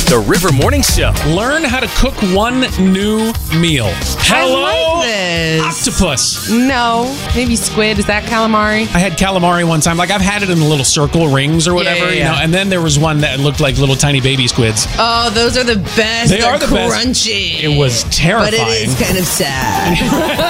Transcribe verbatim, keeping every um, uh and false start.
The River Morning Show. Learn how to cook one new meal. Hello, I like this. octopus. No, maybe squid. Is that calamari? I had calamari one time. Like, I've had it in the little circle rings or whatever, Yeah, yeah, you yeah. know. And then there was one that looked like little tiny baby squids. Oh, those are the best. They They're are the best. crunchy. It was terrifying. But it is kind of sad.